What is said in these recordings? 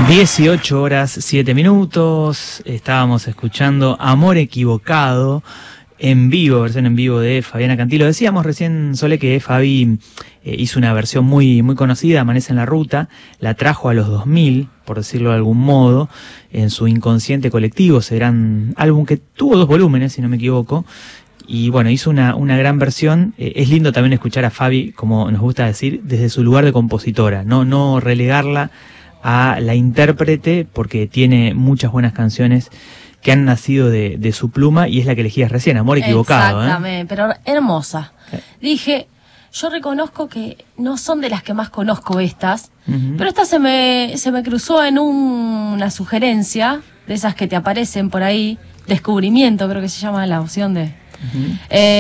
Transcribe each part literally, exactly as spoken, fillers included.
dieciocho horas, siete minutos, estábamos escuchando Amor Equivocado en vivo, versión en vivo de Fabiana Cantilo. Decíamos recién, Sole, que Fabi eh, hizo una versión muy muy conocida, Amanece en la Ruta, la trajo a los dos mil, por decirlo de algún modo, en su inconsciente colectivo, ese gran álbum que tuvo dos volúmenes, si no me equivoco, y bueno, hizo una, una gran versión. Eh, es lindo también escuchar a Fabi, como nos gusta decir, desde su lugar de compositora, no, no relegarla a la intérprete, porque tiene muchas buenas canciones que han nacido de, de su pluma, y es la que elegías recién, Amor Equivocado. Exactamente, ¿eh? Pero hermosa. Sí. Dije, yo reconozco que no son de las que más conozco estas, Uh-huh. pero esta se me, se me cruzó en un, una sugerencia, de esas que te aparecen por ahí, descubrimiento creo que se llama la opción de... Uh-huh.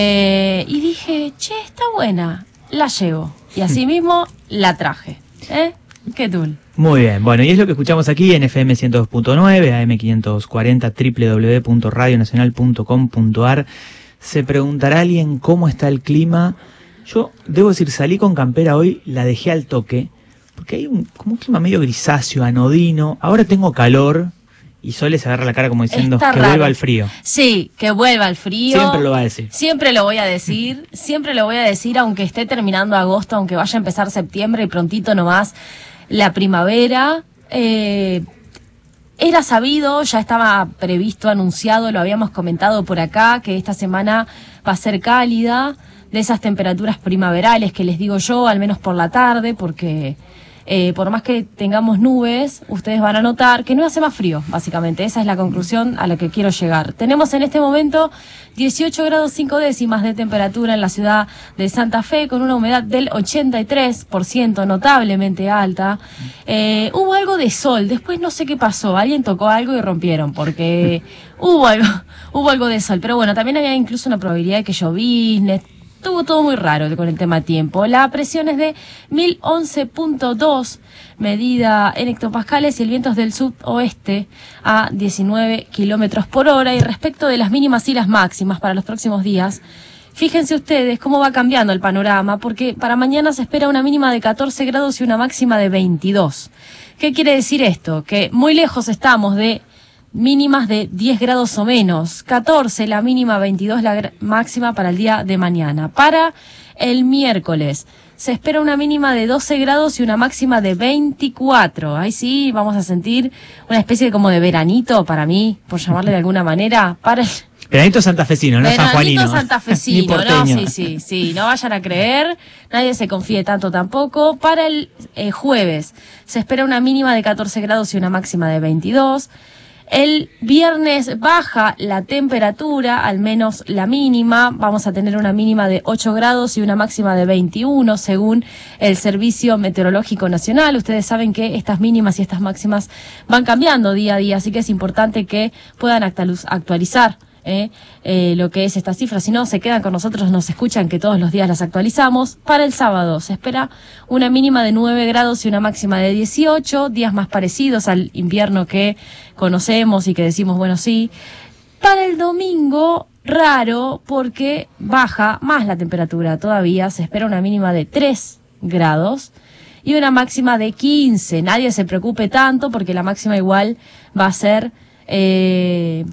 Eh, y dije, che, está buena, la llevo. Y así mismo la traje. ¿Eh? ¿Qué tú? Muy bien, bueno, y es lo que escuchamos aquí en F M ciento dos punto nueve, A M quinientos cuarenta, doble u doble u doble u punto radio nacional punto com punto a r. Se preguntará alguien cómo está el clima. Yo debo decir, salí con campera hoy, la dejé al toque, porque hay un, como un clima medio grisáceo, anodino. Ahora tengo calor, y Sole se agarra la cara como diciendo Está que raro. vuelva el frío. Sí, que vuelva el frío. Siempre lo va a decir. Siempre lo voy a decir, siempre lo voy a decir, aunque esté terminando agosto, aunque vaya a empezar septiembre y prontito nomás la primavera. Eh, era sabido, ya estaba previsto, anunciado, lo habíamos comentado por acá, que esta semana va a ser cálida, de esas temperaturas primaverales que les digo yo, al menos por la tarde, porque... Eh, por más que tengamos nubes, ustedes van a notar que no hace más frío, básicamente. Esa es la conclusión a la que quiero llegar. Tenemos en este momento dieciocho grados cinco décimas de temperatura en la ciudad de Santa Fe, con una humedad del ochenta y tres por ciento, notablemente alta. Eh, hubo algo de sol, después no sé qué pasó, alguien tocó algo y rompieron, porque hubo algo, hubo algo de sol. Pero bueno, también había incluso una probabilidad de que llovizne. Estuvo todo muy raro con el tema tiempo. La presión es de mil once punto dos, medida en hectopascales, y el viento es del sudoeste a diecinueve kilómetros por hora. Y respecto de las mínimas y las máximas para los próximos días, fíjense ustedes cómo va cambiando el panorama, porque para mañana se espera una mínima de catorce grados y una máxima de veintidós. ¿Qué quiere decir esto? Que muy lejos estamos de mínimas de diez grados o menos, catorce la mínima, veintidós la máxima para el día de mañana. Para el miércoles se espera una mínima de doce grados y una máxima de veinticuatro. Ahí sí vamos a sentir una especie de como de veranito, para mí, por llamarle de alguna manera, para el... Veranito santafesino, no sanjuanino. Veranito santafesino, no, sí, sí, sí, no vayan a creer, nadie se confíe tanto tampoco. Para el eh, jueves se espera una mínima de catorce grados y una máxima de veintidós. El viernes baja la temperatura, al menos la mínima. Vamos a tener una mínima de ocho grados y una máxima de veintiuno, según el Servicio Meteorológico Nacional. Ustedes saben que estas mínimas y estas máximas van cambiando día a día, así que es importante que puedan actualizar Eh, eh, lo que es esta cifra. Si no, se quedan con nosotros, nos escuchan, que todos los días las actualizamos. Para el sábado se espera una mínima de nueve grados y una máxima de dieciocho, días más parecidos al invierno que conocemos y que decimos, bueno, sí. Para el domingo, raro, porque baja más la temperatura todavía, se espera una mínima de tres grados y una máxima de quince. Nadie se preocupe tanto, porque la máxima igual va a ser Eh,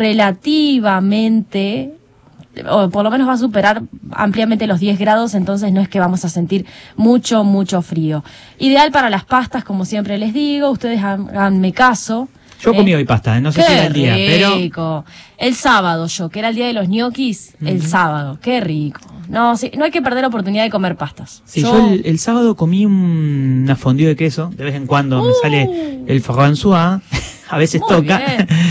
relativamente, o por lo menos va a superar ampliamente los diez grados, entonces no es que vamos a sentir mucho, mucho frío. Ideal para las pastas, como siempre les digo, ustedes háganme caso. Yo eh, comí hoy pasta, no sé si era el día, pero... rico. El sábado yo, que era el día de los ñoquis, uh-huh. El sábado, qué rico. No, sí, no hay que perder la oportunidad de comer pastas. Sí, yo, yo el, el sábado comí un, una fondue de queso, de vez en cuando uh, me sale el François, a veces toca.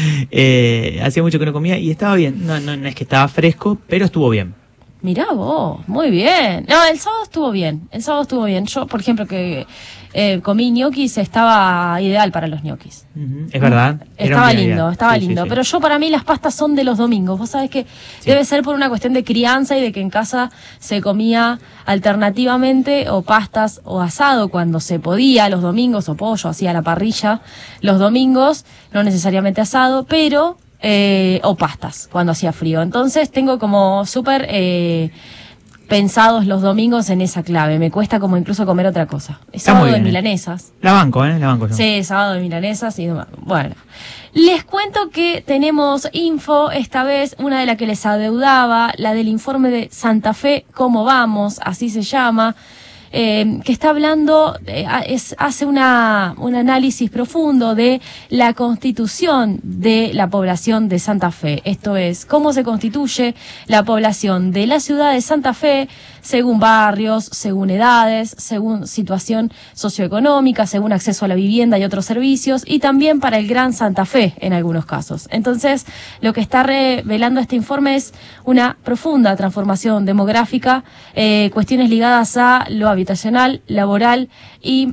eh, hacía mucho que no comía y estaba bien. No, no, no es que estaba fresco, pero estuvo bien. Mirá vos, muy bien. No, el sábado estuvo bien, el sábado estuvo bien. Yo, por ejemplo, que eh, comí ñoquis, estaba ideal para los ñoquis. Uh-huh. Es verdad. Estaba lindo, ideal. estaba sí, lindo. Sí, sí. Pero yo, para mí, las pastas son de los domingos. Vos sabés que sí. Debe ser por una cuestión de crianza y de que en casa se comía alternativamente o pastas o asado cuando se podía los domingos, o pollo así a la parrilla los domingos, no necesariamente asado, pero... Eh, o pastas cuando hacía frío. Entonces tengo como súper eh, pensados los domingos en esa clave. Me cuesta como incluso comer otra cosa. Es Está sábado muy de bien, eh. milanesas. La banco, ¿eh? La banco yo. Sí, sábado de milanesas y demás. Bueno, les cuento que tenemos info, esta vez una de la que les adeudaba, la del informe de Santa Fe, ¿cómo vamos? Así se llama. Eh, que está hablando, eh, es, hace una, un análisis profundo de la constitución de la población de Santa Fe. Esto es, cómo se constituye la población de la ciudad de Santa Fe según barrios, según edades, según situación socioeconómica, según acceso a la vivienda y otros servicios, y también para el Gran Santa Fe en algunos casos. Entonces, lo que está revelando este informe es una profunda transformación demográfica, eh, cuestiones ligadas a lo habitacional, laboral y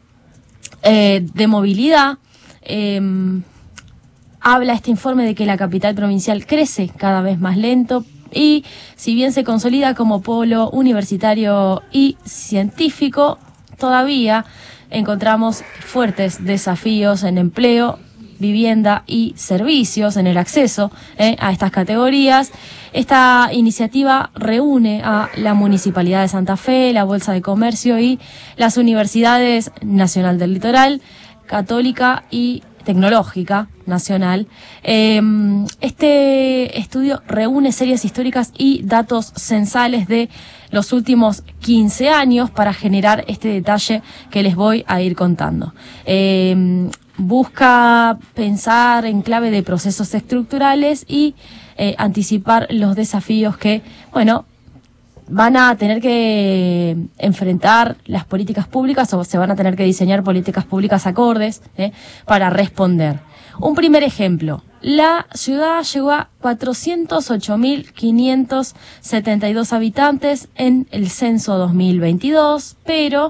eh, de movilidad. Eh, habla este informe de que la capital provincial crece cada vez más lento y si bien se consolida como polo universitario y científico, todavía encontramos fuertes desafíos en empleo, vivienda y servicios, en el acceso eh, a estas categorías. Esta iniciativa reúne a la Municipalidad de Santa Fe, la Bolsa de Comercio y las Universidades Nacional del Litoral, Católica y Tecnológica Nacional. Eh, este estudio reúne series históricas y datos censales de los últimos quince años para generar este detalle que les voy a ir contando. Eh, busca pensar en clave de procesos estructurales y eh, anticipar los desafíos que, bueno, van a tener que enfrentar las políticas públicas o se van a tener que diseñar políticas públicas acordes eh, para responder. Un primer ejemplo. La ciudad llegó a cuatrocientos ocho mil quinientos setenta y dos habitantes en el censo dos mil veintidós, pero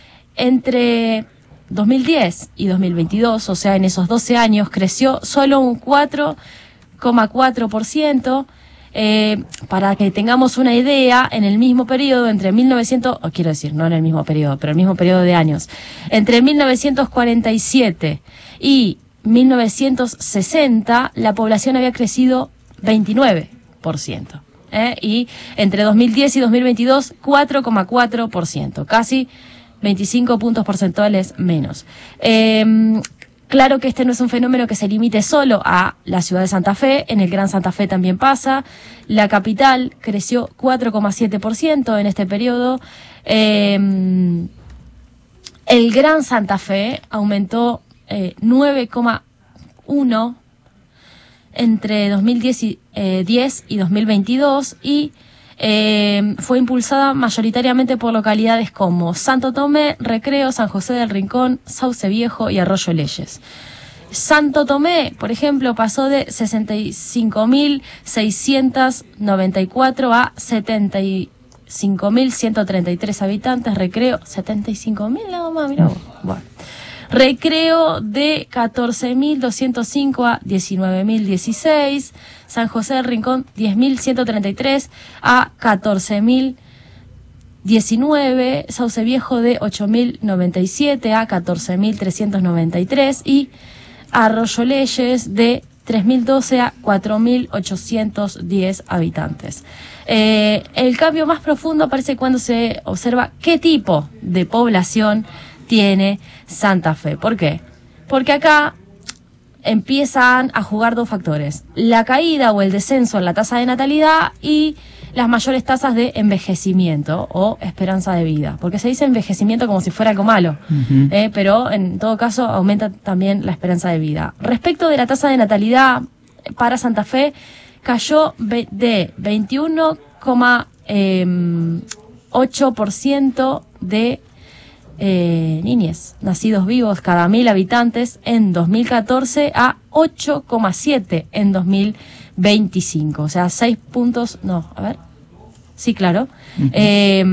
entre dos mil diez y dos mil veintidós, o sea, en esos doce años, creció solo un cuatro coma cuatro por ciento. Eh, para que tengamos una idea, en el mismo periodo, entre mil novecientos, o quiero decir, no en el mismo periodo, pero el mismo periodo de años, entre mil novecientos cuarenta y siete y mil novecientos sesenta, la población había crecido veintinueve por ciento. ¿eh? Y entre dos mil diez y dos mil veintidós, cuatro coma cuatro por ciento, casi veinticinco puntos porcentuales menos. Eh, Claro que este no es un fenómeno que se limite solo a la ciudad de Santa Fe, en el Gran Santa Fe también pasa. La capital creció cuatro coma siete por ciento en este periodo. Eh, el Gran Santa Fe aumentó eh, nueve coma uno entre dos mil diez y, eh, diez y dos mil veintidós y Eh, fue impulsada mayoritariamente por localidades como Santo Tomé, Recreo, San José del Rincón, Sauce Viejo y Arroyo Leyes. Santo Tomé, por ejemplo, pasó de sesenta y cinco mil seiscientos noventa y cuatro a setenta y cinco mil ciento treinta y tres habitantes. Recreo, setenta y cinco mil, nada más, mirá vos. Bueno. Recreo de catorce mil doscientos cinco a diecinueve mil dieciséis. San José del Rincón, diez mil ciento treinta y tres a catorce mil diecinueve. Sauce Viejo de ocho mil noventa y siete a catorce mil trescientos noventa y tres. Y Arroyo Leyes de tres mil doce a cuatro mil ochocientos diez habitantes. Eh, el cambio más profundo aparece cuando se observa qué tipo de población tiene Santa Fe. ¿Por qué? Porque acá empiezan a jugar dos factores: la caída o el descenso en la tasa de natalidad y las mayores tasas de envejecimiento o esperanza de vida. Porque se dice envejecimiento como si fuera algo malo, uh-huh. eh, pero en todo caso aumenta también la esperanza de vida. Respecto de la tasa de natalidad para Santa Fe, cayó de veintiuno coma ocho por ciento de Eh, niñes nacidos vivos cada mil habitantes en dos mil catorce a ocho coma siete en dos mil veinticinco, o sea, seis puntos, no, a ver, sí, claro, uh-huh. eh,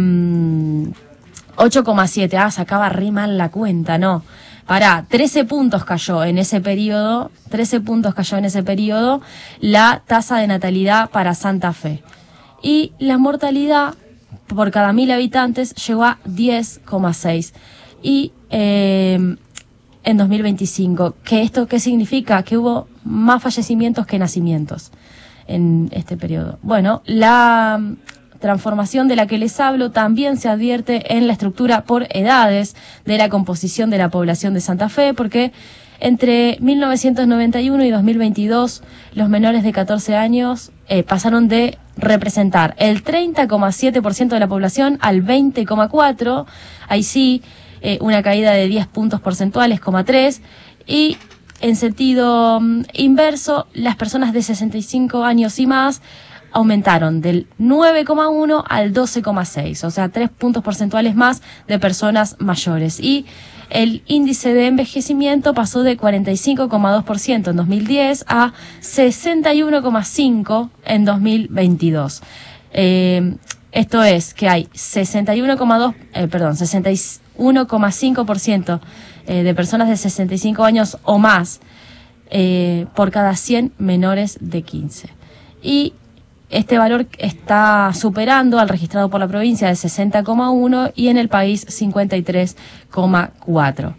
ocho coma siete, ah, sacaba re mal la cuenta, no, pará, trece puntos cayó en ese periodo, trece puntos cayó en ese periodo la tasa de natalidad para Santa Fe, y la mortalidad por cada mil habitantes llegó a diez coma seis y eh, en dos mil veinticinco. ¿Qué esto qué significa? Que hubo más fallecimientos que nacimientos en este periodo. Bueno, la transformación de la que les hablo también se advierte en la estructura por edades de la composición de la población de Santa Fe, porque entre mil novecientos noventa y uno y dos mil veintidós, los menores de catorce años eh, pasaron de representar el treinta coma siete por ciento de la población al veinte coma cuatro por ciento. Ahí sí, eh, una caída de diez puntos porcentuales, coma tres. Y en sentido um, inverso, las personas de sesenta y cinco años y más aumentaron del nueve coma uno al doce coma seis, o sea, tres puntos porcentuales más de personas mayores. Y el índice de envejecimiento pasó de cuarenta y cinco coma dos por ciento en dos mil diez a sesenta y uno coma cinco por ciento en dos mil veintidós. Eh, esto es que hay sesenta y uno coma dos, eh, perdón, sesenta y uno coma cinco por ciento eh, de personas de sesenta y cinco años o más eh, por cada cien menores de quince. Y este valor está superando al registrado por la provincia de sesenta coma uno y en el país cincuenta y tres coma cuatro.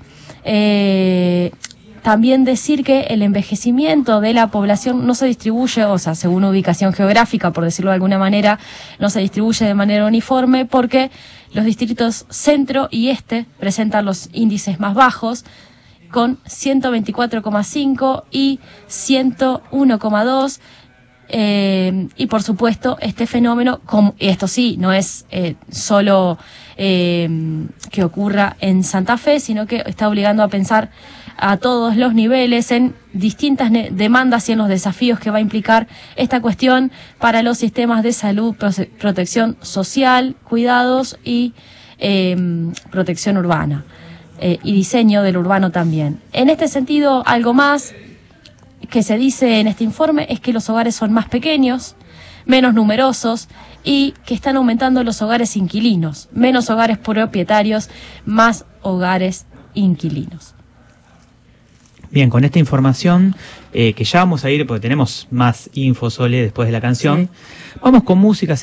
Eh, también decir que el envejecimiento de la población no se distribuye, o sea, según ubicación geográfica, por decirlo de alguna manera, no se distribuye de manera uniforme porque los distritos centro y este presentan los índices más bajos, con ciento veinticuatro coma cinco y ciento uno coma dos. Eh, y por supuesto este fenómeno, como, esto sí, no es eh, solo eh, que ocurra en Santa Fe, sino que está obligando a pensar a todos los niveles en distintas demandas y en los desafíos que va a implicar esta cuestión para los sistemas de salud, prote- protección social, cuidados y eh, protección urbana eh, y diseño del urbano también. En este sentido, algo más que se dice en este informe es que los hogares son más pequeños, menos numerosos y que están aumentando los hogares inquilinos, menos hogares propietarios, más hogares inquilinos. Bien, con esta información eh, que ya vamos a ir, porque tenemos más info, Sole, después de la canción, sí. Vamos con música.